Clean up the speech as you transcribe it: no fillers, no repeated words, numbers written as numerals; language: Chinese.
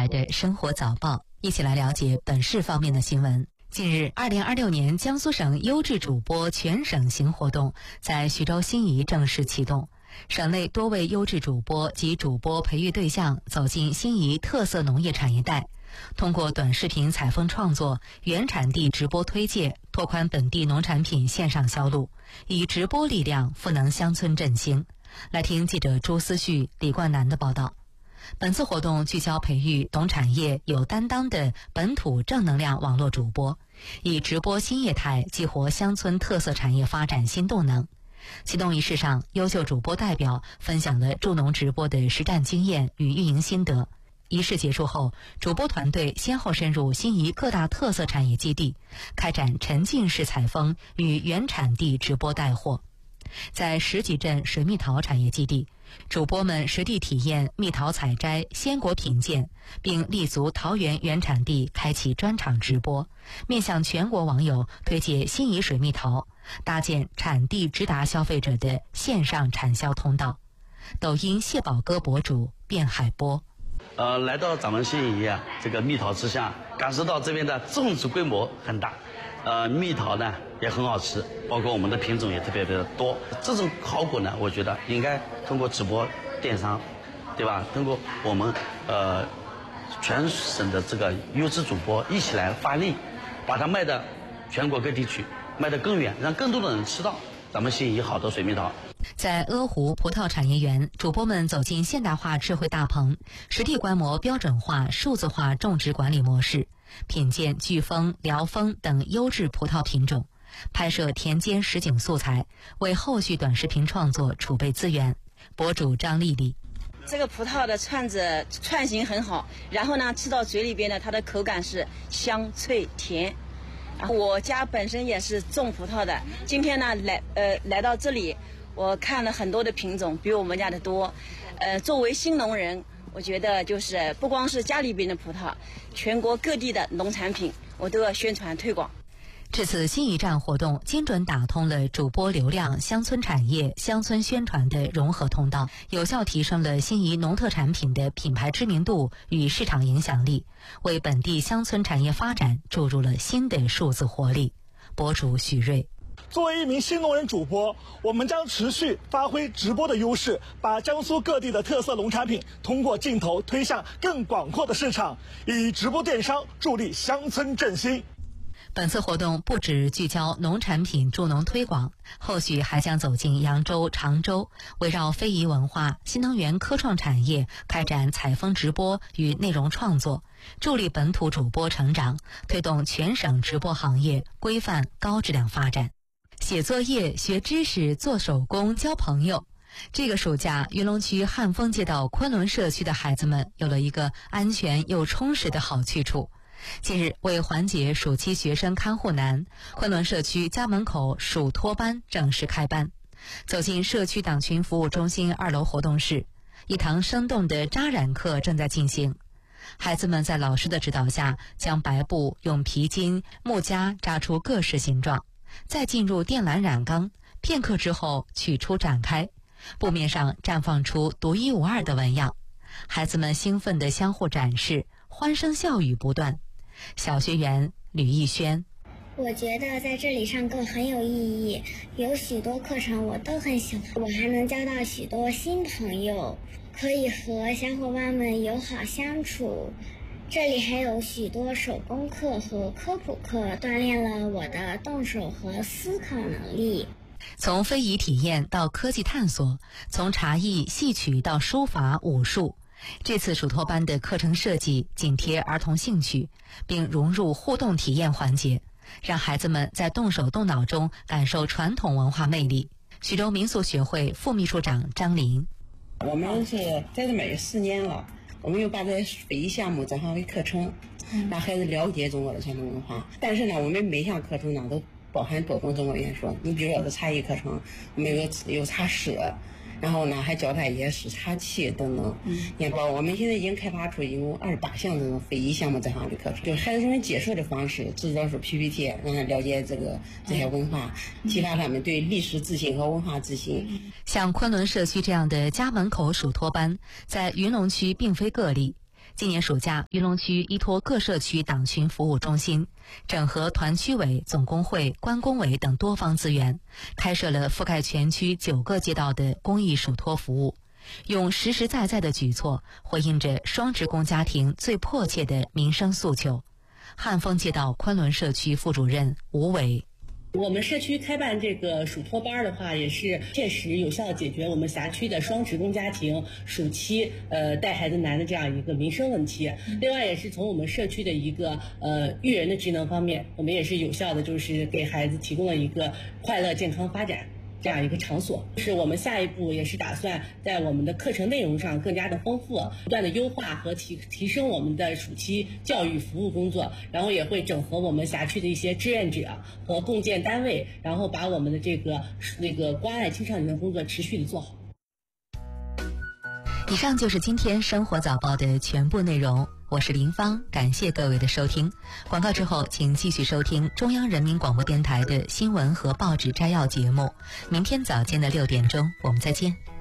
台的生活早报，一起来了解本市方面的新闻。近日，2026年江苏省优质主播全省行活动在徐州新沂正式启动。省内多位优质主播及主播培育对象走进新沂特色农业产业带，通过短视频采风创作、原产地直播推介，拓宽本地农产品线上销路，以直播力量赋能乡村振兴。来听记者朱思旭、李冠南的报道。本次活动聚焦培育懂产业、有担当的本土正能量网络主播，以直播新业态激活乡村特色产业发展新动能。启动仪式上，优秀主播代表分享了助农直播的实战经验与运营心得。仪式结束后，主播团队先后深入新沂各大特色产业基地，开展沉浸式采风与原产地直播带货。在石集镇水蜜桃产业基地，主播们实地体验蜜桃采摘、鲜果品鉴，并立足桃园原产地开启专场直播，面向全国网友推介新沂水蜜桃，搭建产地直达消费者的线上产销通道。抖音蟹宝哥博主卞海波， 来到咱们新沂这个蜜桃之乡，感受到这边的种植规模很大，蜜桃呢也很好吃，包括我们的品种也特别的多。这种好果呢，我觉得应该通过直播电商，对吧？通过我们全省的这个优质主播一起来发力，把它卖到全国各地去，卖得更远，让更多的人吃到咱们新沂好的水蜜桃。 在阿湖葡萄产业园，主播们走进现代化智慧大棚，实地观摩标准化、数字化种植管理模式，品鉴巨峰、辽峰等优质葡萄品种，拍摄田间实景素材，为后续短视频创作储备资源。博主张丽丽， 这个葡萄的串型很好，然后呢吃到嘴里边呢，它的口感是香脆甜。我家本身也是种葡萄的，今天呢来到这里，我看了很多的品种，比我们家的多。作为新农人，我觉得就是不光是家里边的葡萄，全国各地的农产品我都要宣传推广。 这次新沂站活动精准打通了主播流量、乡村产业、乡村宣传的融合通道，有效提升了新沂农特产品的品牌知名度与市场影响力，为本地乡村产业发展注入了新的数字活力。博主许瑞， 作为一名新农人主播，我们将持续发挥直播的优势，把江苏各地的特色农产品通过镜头推向更广阔的市场，以直播电商助力乡村振兴。 本次活动不只聚焦农产品助农推广，后续还将走进扬州、常州，围绕非遗文化、新能源科创产业开展采风直播与内容创作，助力本土主播成长，推动全省直播行业规范高质量发展。写作业、学知识、做手工、交朋友。这个暑假，云龙区汉丰街道昆仑社区的孩子们有了一个安全又充实的好去处。近日，为缓解暑期学生看护难，昆仑社区家门口暑托班正式开班。走进社区党群服务中心2楼活动室，一堂生动的扎染课正在进行。孩子们在老师的指导下，将白布用皮筋、木夹扎出各式形状，再进入电缆染缸，片刻之后取出展开，布面上绽放出独一无二的纹样。孩子们兴奋地相互展示，欢声笑语不断。小学员吕艺轩， 我觉得在这里上课很有意义，有许多课程我都很喜欢，我还能交到许多新朋友，可以和小伙伴们友好相处。这里还有许多手工课和科普课，锻炼了我的动手和思考能力。 从非遗体验到科技探索，从茶艺、戏曲到书法、武术，这次暑托班的课程设计紧贴儿童兴趣，并融入互动体验环节，让孩子们在动手动脑中感受传统文化魅力。徐州民俗学会副秘书长张林， 我们是在这边有4年了，我们又把这非遗项目转化为课程，让孩子了解中国的传统文化。但是呢，我们每项课程呢都包含多种中国元素。你比如说是茶艺课程，我们有茶室，然后呢还教他一些试茶器等等。你看，我们现在已经开发出一共28项这种非遗项目转化的课程，就是孩子们接受的方式，制造出 PPT， 让他了解这些文化，激发他们对历史自信和文化自信。 像昆仑社区这样的家门口暑托班，在云龙区并非个例。 今年暑假，云龙区依托各社区党群服务中心，整合团区委、总工会、关工委等多方资源，开设了覆盖全区9个街道的公益属托服务，用实实在在的举措回应着双职工家庭最迫切的民生诉求。汉丰街道昆仑社区副主任吴伟。 我们社区开办这个属托班的话，也是切实有效地解决我们辖区的双职工家庭暑期带孩子难的这样一个民生问题。另外，也是从我们社区的一个育人的职能方面，我们也是有效的就是给孩子提供了一个快乐健康发展这样一个场所。是我们下一步也是打算在我们的课程内容上更加的丰富，不断的优化和提升我们的暑期教育服务工作，然后也会整合我们辖区的一些志愿者和共建单位，然后把我们的这个关爱青少年的工作持续的做好。 以上就是今天生活早报的全部内容，我是林芳，感谢各位的收听。广告之后，请继续收听中央人民广播电台的新闻和报纸摘要节目。明天早间的6点钟，我们再见。